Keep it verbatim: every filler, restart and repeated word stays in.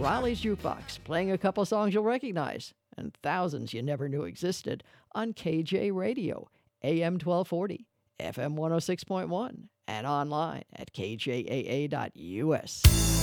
Riley's Jukebox, playing a couple songs you'll recognize, and thousands you never knew existed on K J Radio, A M twelve forty, F M one oh six point one, and online at k j a a dot u s.